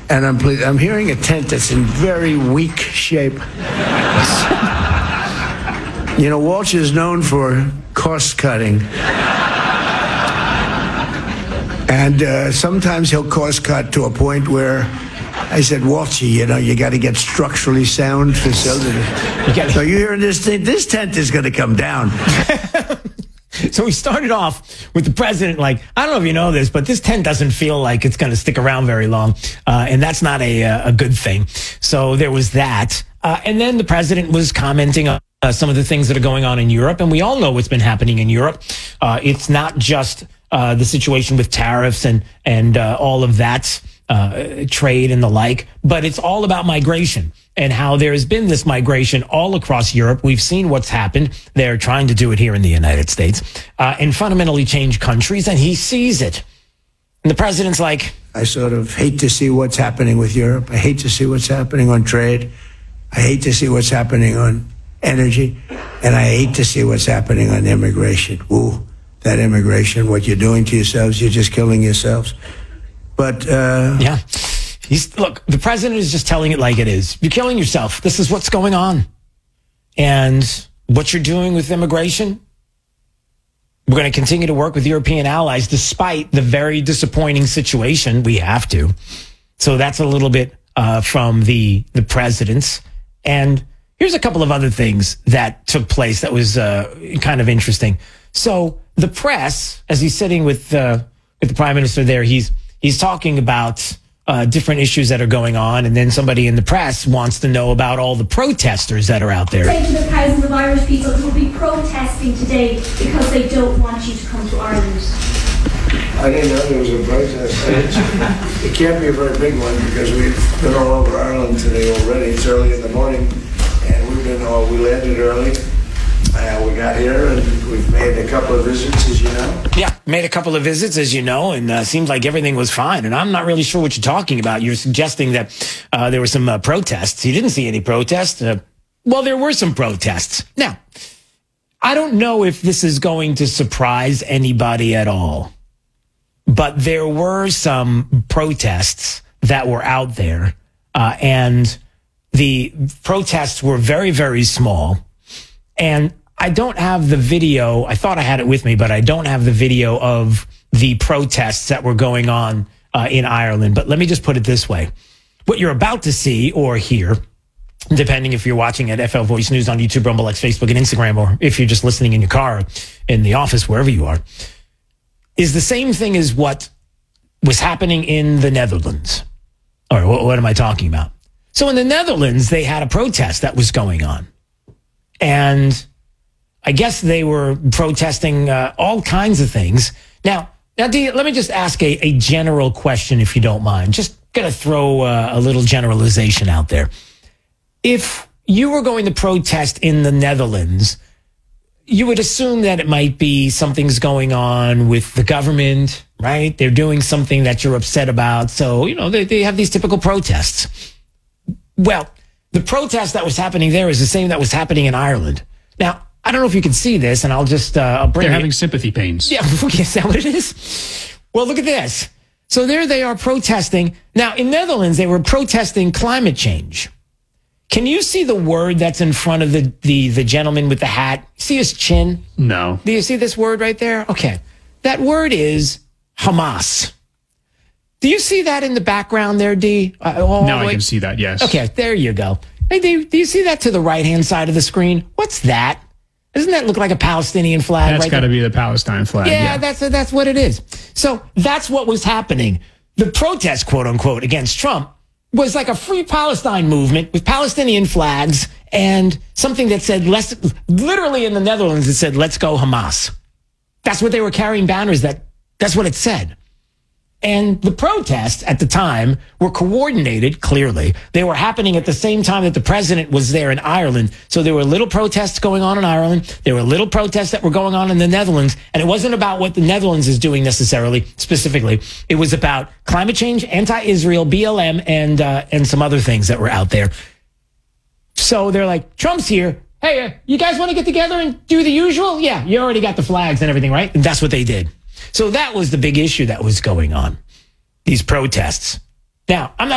And I'm hearing a tent that's in very weak shape. You know, Walsh is known for cost cutting. And sometimes he'll cost cut to a point where I said, Walshy, you know, you got to get structurally sound facilities. So you're hearing this thing? This tent is going to come down. So we started off with the president like, I don't know if you know this, but this tent doesn't feel like it's going to stick around very long. And that's not a good thing. So there was that. And then the president was commenting on some of the things that are going on in Europe. And we all know what's been happening in Europe. It's not just the situation with tariffs and all of that, trade and the like, but it's all about migration and how there has been this migration all across Europe. We've seen what's happened. They're trying to do it here in the United States and fundamentally change countries, and he sees it. And the president's like, I sort of hate to see what's happening with Europe. I hate to see what's happening on trade. I hate to see what's happening on energy. And I hate to see what's happening on immigration. Ooh, that immigration, what you're doing to yourselves, you're just killing yourselves. But, yeah, look, the president is just telling it like it is. You're killing yourself. This is what's going on. And what you're doing with immigration, we're going to continue to work with European allies despite the very disappointing situation. We have to. So that's a little bit from the president's. And here's a couple of other things that took place that was kind of interesting. So the press, as he's sitting with the prime minister there, he's talking about different issues that are going on, and then somebody in the press wants to know about all the protesters that are out there. Say to the thousands of Irish people who will be protesting today because they don't want you to come to Ireland. I didn't know there was a protest. It can't be a very big one because we've been all over Ireland today already. It's early in the morning, and we landed early. We got here, and we've made a couple of visits, as you know. Yeah, made a couple of visits, as you know, and seemed like everything was fine. And I'm not really sure what you're talking about. You're suggesting that there were some protests. You didn't see any protests. Well, there were some protests. Now, I don't know if this is going to surprise anybody at all, but there were some protests that were out there, and the protests were very, very small. And I don't have the video. I thought I had it with me, but I don't have the video of the protests that were going on in Ireland. But let me just put it this way. What you're about to see or hear, depending if you're watching at FL Voice News on YouTube, Rumble, X, Facebook, and Instagram, or if you're just listening in your car, in the office, wherever you are, is the same thing as what was happening in the Netherlands. Or what am I talking about? So in the Netherlands, they had a protest that was going on. And I guess they were protesting all kinds of things. Now, Dee, let me just ask a general question, if you don't mind. Just going to throw a little generalization out there. If you were going to protest in the Netherlands, you would assume that it might be something's going on with the government, right? They're doing something that you're upset about. So, you know, they have these typical protests. Well, the protest that was happening there is the same that was happening in Ireland. Now, I don't know if you can see this, and I'll just I'll bring. They're having sympathy pains. Yeah, is that what it is? Well, look at this. So there they are protesting. Now, in Netherlands, they were protesting climate change. Can you see the word that's in front of the gentleman with the hat? See his chin? No. Do you see this word right there? Okay. That word is Hamas. Do you see that in the background there, D? Now I can see that, yes. Okay, there you go. Hey, do you see that to the right-hand side of the screen? What's that? Doesn't that look like a Palestinian flag? That's got to be the Palestine flag. Yeah, that's what it is. So that's what was happening. The protest, quote unquote, against Trump was like a free Palestine movement with Palestinian flags and something that said, literally in the Netherlands, it said, let's go Hamas. That's what they were carrying banners that's what it said. And the protests at the time were coordinated, clearly. They were happening at the same time that the president was there in Ireland. So there were little protests going on in Ireland. There were little protests that were going on in the Netherlands. And it wasn't about what the Netherlands is doing necessarily, specifically. It was about climate change, anti-Israel, BLM, and some other things that were out there. So they're like, Trump's here. Hey, you guys want to get together and do the usual? Yeah, you already got the flags and everything, right? And that's what they did. So that was the big issue that was going on, these protests. Now, I'm not